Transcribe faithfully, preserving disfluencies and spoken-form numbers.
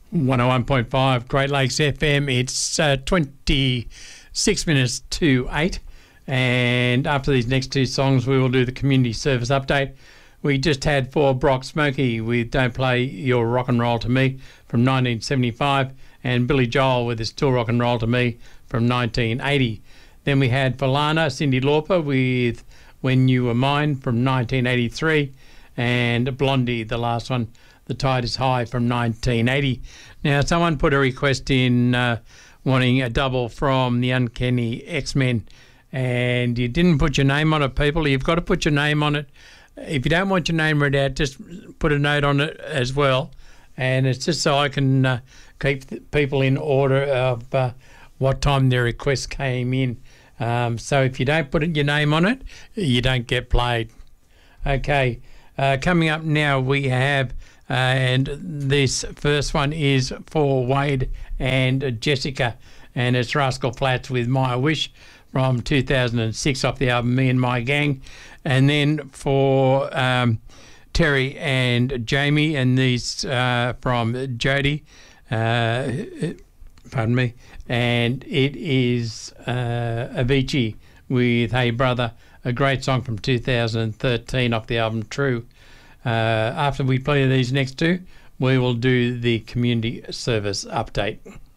one oh one point five Great Lakes F M. It's uh, twenty-six minutes to eight. And after these next two songs, we will do the community service update. We just had for Brock Smokey with Don't Play Your Rock and Roll to Me from nineteen seventy-five, and Billy Joel with his Still Rock and Roll to Me from nineteen eighty. Then we had for Lana, Cyndi Lauper with When You Were Mine from nineteen eighty-three, and Blondie, the last one, The Tide Is High from nineteen eighty. Now, someone put a request in uh, wanting a double from the Uncanny X-Men, and you didn't put your name on it, people. You've got to put your name on it. If you don't want your name read out, just put a note on it as well. And it's just so I can uh, keep people in order of uh, what time their request came in. Um, so if you don't put your name on it, you don't get played. Okay, uh, coming up now we have, uh, and this first one is for Wade and Jessica, and it's Rascal Flatts with My Wish from two thousand six off the album Me and My Gang. And then for um, Terry and Jamie, and these uh, from Jodie, uh, pardon me, and it is uh, Avicii with Hey Brother, a great song from two thousand thirteen off the album True. Uh, after we play these next two, we will do the community service update.